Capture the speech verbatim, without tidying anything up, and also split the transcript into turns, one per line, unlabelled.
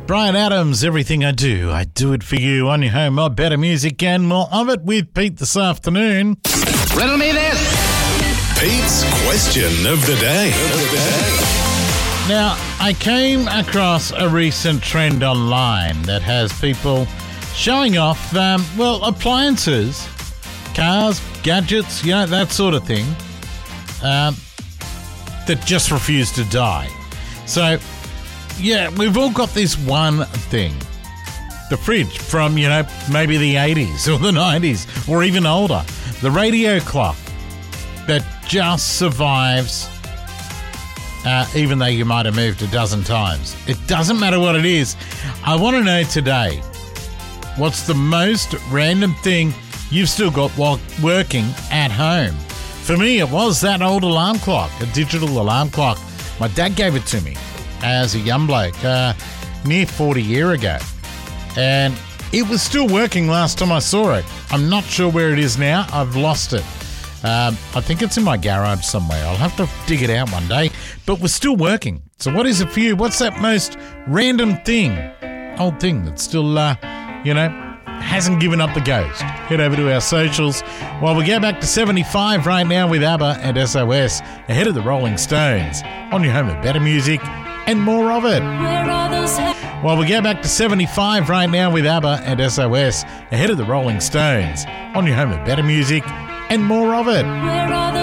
Bryan Adams, Everything I Do, I Do It For You, on your home of better music and more of it with Pete this afternoon.
Riddle me this.
Pete's question of the day. Of the day.
Now, I came across a recent trend online that has people showing off, um, well, appliances, cars, gadgets, you know, that sort of thing, um, that just refuse to die. So, yeah, we've all got this one thing. The fridge from, you know, maybe the eighties or the nineties or even older. The radio clock that just survives uh, even though you might have moved a dozen times. It doesn't matter what it is. I want to know today, what's the most random thing you've still got while working at home? For me, it was that old alarm clock, a digital alarm clock. My dad gave it to me as a young bloke, uh, near forty years ago. And it was still working last time I saw it. I'm not sure where it is now. I've lost it. Um, I think it's in my garage somewhere. I'll have to dig it out one day. But we're still working. So what is it for you? What's that most random thing, old thing that still, uh, you know, hasn't given up the ghost? Head over to our socials. While we go back to seventy-five right now with ABBA and S O S, ahead of the Rolling Stones, on your home of better music and more of it. While we go back to seventy-five right now with ABBA and S O S, ahead of the Rolling Stones, on your home of better music and more of it.